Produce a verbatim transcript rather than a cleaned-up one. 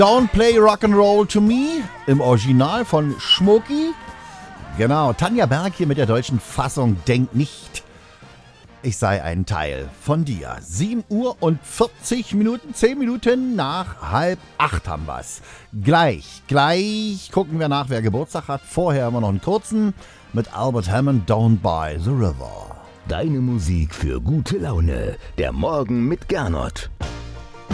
Don't Play Rock'n'Roll to Me im Original von Schmoki. Genau, Tanja Berg hier mit der deutschen Fassung. Denk nicht, ich sei ein Teil von dir. sieben Uhr und vierzig Minuten, zehn Minuten nach halb acht haben wir's. Gleich, gleich gucken wir nach, wer Geburtstag hat. Vorher haben wir noch einen kurzen mit Albert Hammond, Down by the River. Deine Musik für gute Laune. Der Morgen mit Gernot.